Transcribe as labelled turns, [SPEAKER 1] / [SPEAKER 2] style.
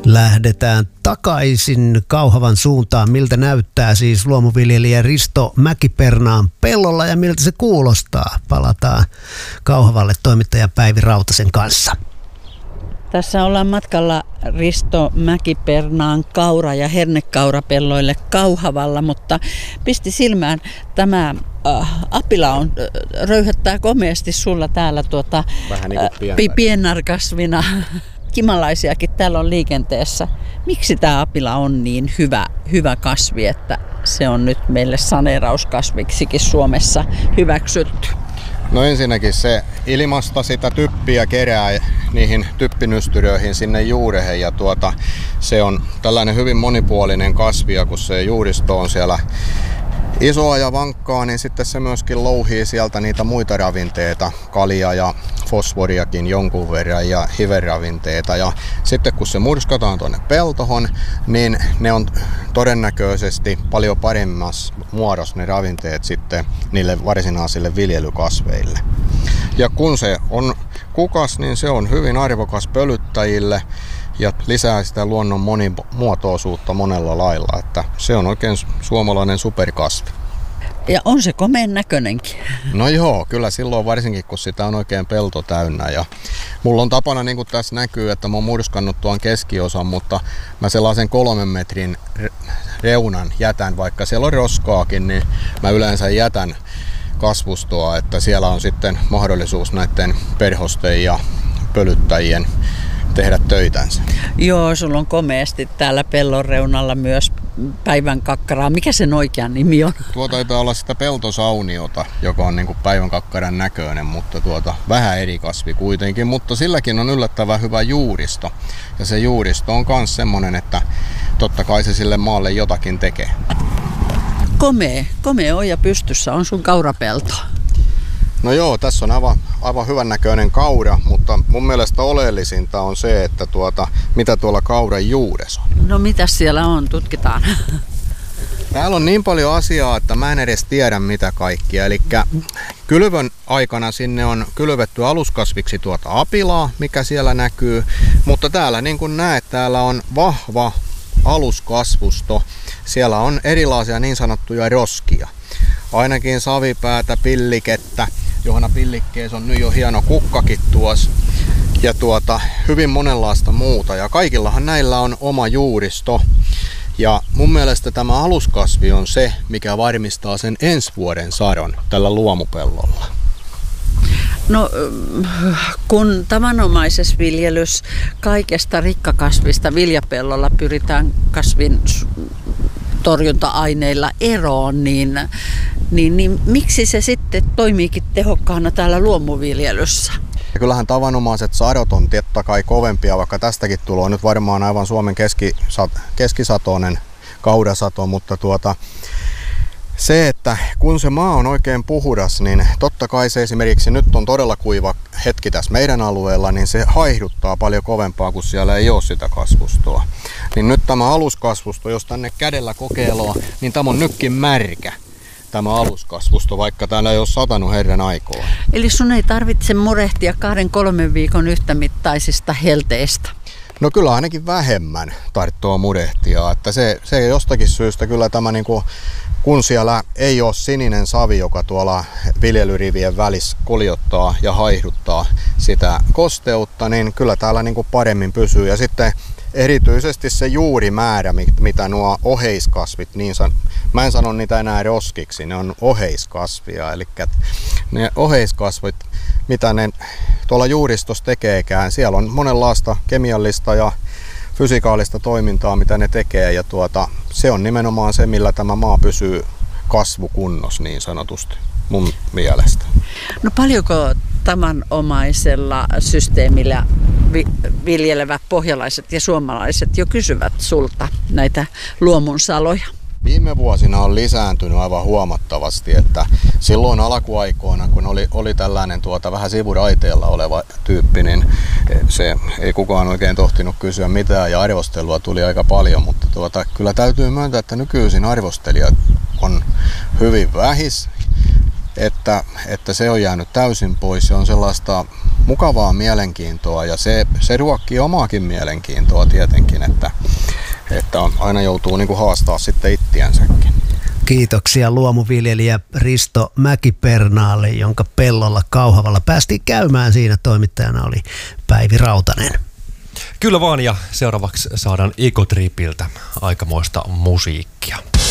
[SPEAKER 1] Lähdetään takaisin Kauhavan suuntaan. Miltä näyttää siis luomuviljelijä Risto Mäki-Pernaan pellolla ja miltä se kuulostaa? Palataan Kauhavalle toimittaja Päivi Rautasen kanssa.
[SPEAKER 2] Tässä ollaan matkalla Risto Mäki-Pernaan kaura- ja hernekaurapelloille Kauhavalla, mutta pisti silmään tämä apila on, röyhöttää komeasti sulla täällä
[SPEAKER 3] vähän niin kuin
[SPEAKER 2] piennarkasvina. Kimalaisiakin täällä on liikenteessä. Miksi tämä apila on niin hyvä kasvi, että se on nyt meille saneerauskasviksikin Suomessa hyväksytty?
[SPEAKER 3] No ensinnäkin se ilmasta sitä typpiä kerää niihin typpinystyröihin sinne juurehen ja se on tällainen hyvin monipuolinen kasvi ja kun se juuristo on siellä isoa ja vankkaa, niin sitten se myöskin louhii sieltä niitä muita ravinteita, kalia ja fosforiakin jonkun verran ja hiveravinteita. Ja sitten kun se murskataan tuonne peltohon, niin ne on todennäköisesti paljon paremmassa muodossa ne ravinteet sitten niille varsinaisille viljelykasveille. Ja kun se on kukas, niin se on hyvin arvokas pölyttäjille ja lisää sitä luonnon monimuotoisuutta monella lailla, että se on oikein suomalainen superkasvi.
[SPEAKER 2] Ja on se komeen näköinenkin.
[SPEAKER 3] No joo, kyllä silloin varsinkin, kun sitä on oikein pelto täynnä. Ja mulla on tapana, niin kuin tässä näkyy, että mä oon murskannut tuon keskiosan, mutta mä sellaisen 3 metrin reunan jätän, vaikka siellä on roskaakin, niin mä yleensä jätän kasvustoa, että siellä on sitten mahdollisuus näiden perhosten ja pölyttäjien tehdä töitänsä.
[SPEAKER 2] Joo, sulla on komeasti täällä pellon reunalla myös päivän kakkaraa. Mikä sen oikea nimi on?
[SPEAKER 3] Tuo taitaa olla sitä peltosauniota, joka on niin kuin päivän kakkaran näköinen, mutta vähän eri kasvi kuitenkin. Mutta silläkin on yllättävän hyvä juuristo. Ja se juuristo on myös semmoinen, että totta kai se sille maalle jotakin tekee.
[SPEAKER 2] Komea oja pystyssä on sun kaurapelto.
[SPEAKER 3] No joo, tässä on aivan hyvän näköinen kaura, mutta mun mielestä oleellisinta on se, että mitä tuolla kauran juuressa on.
[SPEAKER 2] No mitäs siellä on? Tutkitaan.
[SPEAKER 3] Täällä on niin paljon asiaa, että mä en edes tiedä mitä kaikkia. Eli kylvön aikana sinne on kylvetty aluskasviksi apilaa, mikä siellä näkyy. Mutta täällä niin kuin näet, täällä on vahva aluskasvusto. Siellä on erilaisia niin sanottuja roskia. Ainakin savipäätä, pillikettä, johon pillikkeessä on nyt jo hieno kukkakin tuossa. Ja hyvin monenlaista muuta. Ja kaikillahan näillä on oma juuristo. Ja mun mielestä tämä aluskasvi on se, mikä varmistaa sen ensi vuoden sadon tällä luomupellolla.
[SPEAKER 2] No kun tavanomaisessa viljelyssä kaikesta rikkakasvista viljapellolla pyritään kasvin torjunta-aineilla eroon, niin miksi se sitten toimiikin tehokkaana täällä luomuviljelyssä?
[SPEAKER 3] Ja kyllähän tavanomaiset sadot on totta kai kovempia, vaikka tästäkin tulee nyt varmaan aivan Suomen keskisatoinen kaurasato, mutta se, että kun se maa on oikein puhdas, niin totta kai se esimerkiksi nyt on todella kuiva hetki tässä meidän alueella, niin se haihduttaa paljon kovempaa, kun siellä ei ole sitä kasvustoa. Niin nyt tämä aluskasvusto, jos tänne kädellä kokeilee, niin tämä on nytkin märkä. Tämä aluskasvusto, vaikka täällä ei ole satanut herran aikaa.
[SPEAKER 2] Eli sun ei tarvitse murehtia 2-3 viikon yhtämittaisista helteistä?
[SPEAKER 3] No kyllä ainakin vähemmän tarvitsee murehtia. Että se jostakin syystä kyllä tämä kun siellä ei ole sininen savi, joka tuolla viljelyrivien välissä koljottaa ja haihduttaa sitä kosteutta, niin kyllä täällä paremmin pysyy. Ja sitten erityisesti se juurimäärä, mitä nuo oheiskasvit, mä en sano niitä enää roskiksi, ne on oheiskasvia, eli ne oheiskasvit, mitä ne tuolla juuristossa tekeekään, siellä on monenlaista kemiallista ja fysikaalista toimintaa, mitä ne tekee, ja se on nimenomaan se, millä tämä maa pysyy kasvukunnossa niin sanotusti mun mielestä.
[SPEAKER 2] No paljonko tavanomaisella systeemillä viljelevät pohjalaiset ja suomalaiset jo kysyvät sulta näitä luomunsaloja?
[SPEAKER 3] Viime vuosina on lisääntynyt aivan huomattavasti, että silloin alkuaikoina, kun oli tällainen vähän sivuraiteella oleva tyyppi, niin se ei kukaan oikein tohtinut kysyä mitään ja arvostelua tuli aika paljon, mutta kyllä täytyy myöntää, että nykyisin arvostelijat on hyvin vähis, että se on jäänyt täysin pois. Se on sellaista mukavaa mielenkiintoa ja se ruokkii omaakin mielenkiintoa tietenkin, että aina joutuu niin kuin haastaa sitten ittiänsäkin.
[SPEAKER 1] Kiitoksia luomuviljelijä Risto Mäki-Pernaalle, jonka pellolla Kauhavalla päästiin käymään. Siinä toimittajana oli Päivi Rautanen.
[SPEAKER 4] Kyllä vaan, ja seuraavaksi saadaan Egotripiltä aikamoista musiikkia.